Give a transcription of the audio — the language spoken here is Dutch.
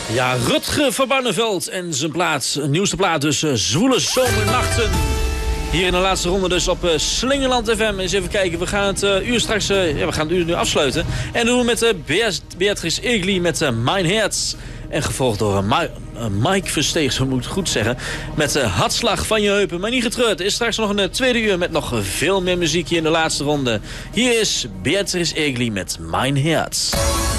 Ja, Rutger van Barneveld en zijn nieuwste plaat dus Zwoele Zomernachten. Hier in de laatste ronde dus op Slingerland FM. Eens even kijken, we gaan het uur straks we gaan het uur nu afsluiten. En doen we met Beatrice Egli met Mijn Herz. En gevolgd door Mike Versteeg, zo moet ik het goed zeggen. Met Hartslag van je heupen. Maar niet getreurd, er is straks nog een tweede uur met nog veel meer muziek hier in de laatste ronde. Hier is Beatrice Egli met Mijn Herz.